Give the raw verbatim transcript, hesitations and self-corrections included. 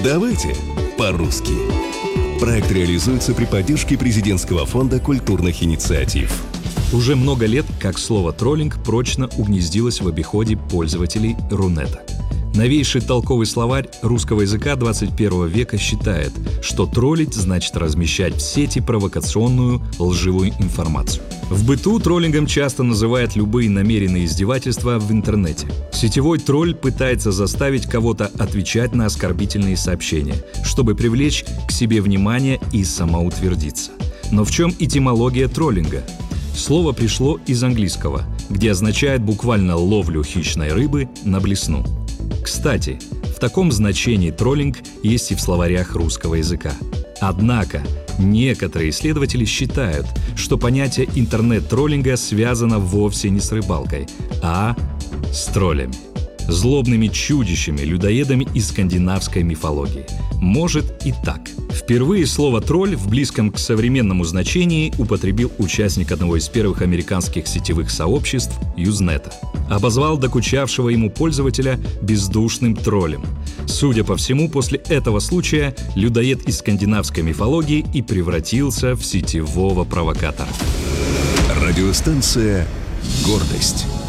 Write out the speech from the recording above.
Давайте по-русски. Проект реализуется при поддержке президентского фонда культурных инициатив. Уже много лет, как слово «троллинг» прочно угнездилось в обиходе пользователей Рунета. Новейший толковый словарь русского языка двадцать первого века считает, что троллить значит размещать в сети провокационную, лживую информацию. В быту троллингом часто называют любые намеренные издевательства в интернете. Сетевой тролль пытается заставить кого-то отвечать на оскорбительные сообщения, чтобы привлечь к себе внимание и самоутвердиться. Но в чем этимология троллинга? Слово пришло из английского, где означает буквально ловлю хищной рыбы на блесну. Кстати, в таком значении троллинг есть и в словарях русского языка. Однако, некоторые исследователи считают, что понятие интернет-троллинга связано вовсе не с рыбалкой, а с троллями. Злобными чудищами, людоедами из скандинавской мифологии. Может и так. Впервые слово «тролль» в близком к современному значении употребил участник одного из первых американских сетевых сообществ Юзнета. Обозвал докучавшего ему пользователя бездушным троллем. Судя по всему, после этого случая людоед из скандинавской мифологии и превратился в сетевого провокатора. Радиостанция «Гордость».